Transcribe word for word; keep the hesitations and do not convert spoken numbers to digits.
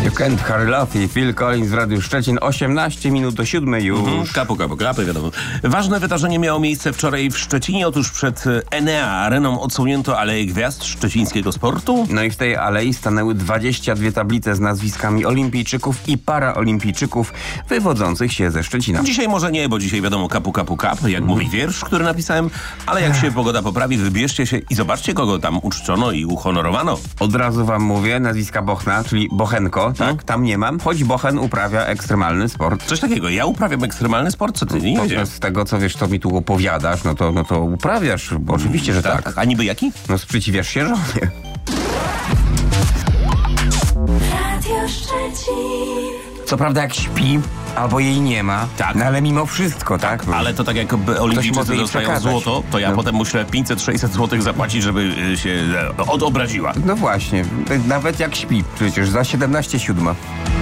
You Can't Hurry Love i Phil Collins w Radiu Szczecin. osiemnaście minut do siódmej już. Mhm, kapu, kapu, kapy, wiadomo. Ważne wydarzenie miało miejsce wczoraj w Szczecinie. Otóż przed Enea Areną odsłonięto Aleję Gwiazd szczecińskiego sportu. No i w tej alei stanęły dwadzieścia dwie tablice z nazwiskami olimpijczyków i paraolimpijczyków wywodzących się ze Szczecina. Dzisiaj może nie, bo dzisiaj wiadomo kapu, kapu, kap, jak mówi wiersz, który napisałem, ale jak się pogoda poprawi, wybierzcie się i zobaczcie, kogo tam uczczono i uhonorowano. Od razu wam mówię, nazwiska Bochna, czyli Bochenko, tak? Hmm? Tam nie mam, choć Bochen uprawia ekstremalny sport. Coś takiego, ja uprawiam ekstremalny sport, co ty nie No, wiedziałem. z tego, co wiesz, co mi tu opowiadasz, no to, no to uprawiasz, bo oczywiście, że tak. A niby jaki? No sprzeciwiasz się żonie. Radio Szczecin. Co prawda jak śpi, albo jej nie ma, Tak. no ale mimo wszystko, tak? Ale to tak jak może olimpijczycy jej dostają przekazać. złoto, to ja No. potem muszę pięćset sześćset złotych zapłacić, żeby y, się e, odobraziła. No właśnie, nawet jak śpi, przecież za siedemnaście siódma.